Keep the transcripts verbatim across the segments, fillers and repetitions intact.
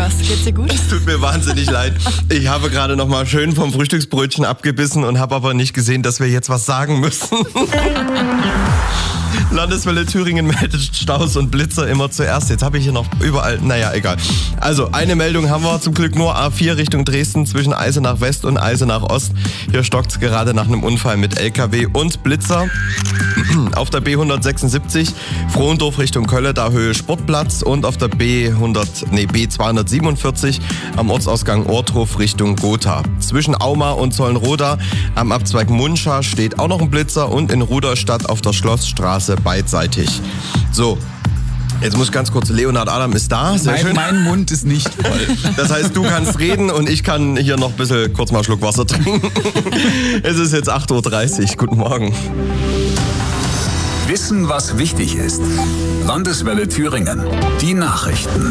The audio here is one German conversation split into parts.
Lukas, geht's dir gut? Es tut mir wahnsinnig leid. Ich habe gerade noch mal schön vom Frühstücksbrötchen abgebissen und habe aber nicht gesehen, dass wir jetzt was sagen müssen. Landeswelle Thüringen meldet Staus und Blitzer immer zuerst. Jetzt habe ich hier noch überall, naja, egal. Also, eine Meldung haben wir zum Glück nur. A vier Richtung Dresden zwischen Eisenach West und Eisenach Ost. Hier stockt es gerade nach einem Unfall mit L K W und Blitzer. Auf der B hundertsechsundsiebzig Frohndorf Richtung Kölle, da Höhe Sportplatz. Und auf der B hundert, nee, B zweihundertsiebenundvierzig am Ortsausgang Ortruf Richtung Gotha. Zwischen Auma und Zollenroda am Abzweig Munscha steht auch noch ein Blitzer und in Ruderstadt auf der Schlossstraße beidseitig. So, jetzt muss ich ganz kurz, Leonhard Adam ist da, sehr mein, schön. Mein Mund ist nicht voll. Das heißt, du kannst reden und ich kann hier noch ein bisschen kurz mal einen Schluck Wasser trinken. Es ist jetzt acht Uhr dreißig, guten Morgen. Wissen, was wichtig ist. Landeswelle Thüringen. Die Nachrichten.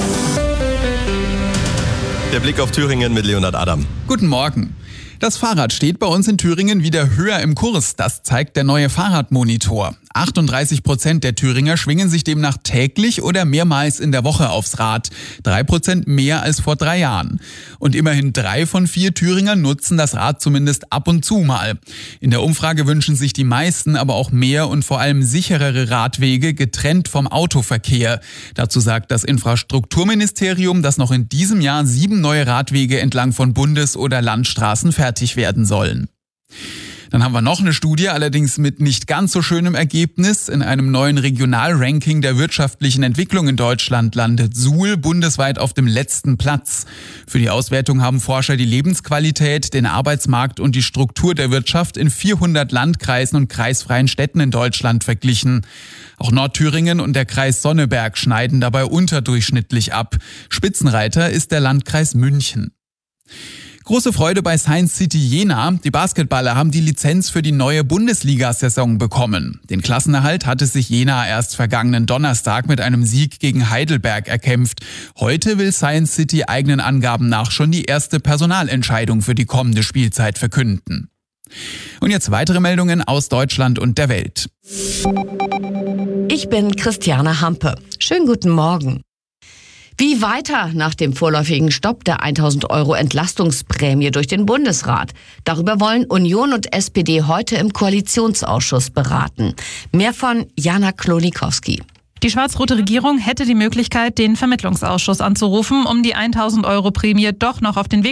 Der Blick auf Thüringen mit Leonhard Adam. Guten Morgen. Das Fahrrad steht bei uns in Thüringen wieder höher im Kurs. Das zeigt der neue Fahrradmonitor. achtunddreißig Prozent der Thüringer schwingen sich demnach täglich oder mehrmals in der Woche aufs Rad. Drei Prozent mehr als vor drei Jahren. Und immerhin drei von vier Thüringern nutzen das Rad zumindest ab und zu mal. In der Umfrage wünschen sich die meisten aber auch mehr und vor allem sicherere Radwege getrennt vom Autoverkehr. Dazu sagt das Infrastrukturministerium, dass noch in diesem Jahr sieben neue Radwege entlang von Bundes- oder Landstraßen fertig werden sollen. Dann haben wir noch eine Studie, allerdings mit nicht ganz so schönem Ergebnis. In einem neuen Regionalranking der wirtschaftlichen Entwicklung in Deutschland landet Suhl bundesweit auf dem letzten Platz. Für die Auswertung haben Forscher die Lebensqualität, den Arbeitsmarkt und die Struktur der Wirtschaft in vierhundert Landkreisen und kreisfreien Städten in Deutschland verglichen. Auch Nordthüringen und der Kreis Sonneberg schneiden dabei unterdurchschnittlich ab. Spitzenreiter ist der Landkreis München. Große Freude bei Science City Jena. Die Basketballer haben die Lizenz für die neue Bundesliga-Saison bekommen. Den Klassenerhalt hatte sich Jena erst vergangenen Donnerstag mit einem Sieg gegen Heidelberg erkämpft. Heute will Science City eigenen Angaben nach schon die erste Personalentscheidung für die kommende Spielzeit verkünden. Und jetzt weitere Meldungen aus Deutschland und der Welt. Ich bin Christiane Hampe. Schönen guten Morgen. Wie weiter nach dem vorläufigen Stopp der tausend Euro Entlastungsprämie durch den Bundesrat? Darüber wollen Union und S P D heute im Koalitionsausschuss beraten. Mehr von Jana Klonikowski. Die schwarz-rote Regierung hätte die Möglichkeit, den Vermittlungsausschuss anzurufen, um die tausend Euro Prämie doch noch auf den Weg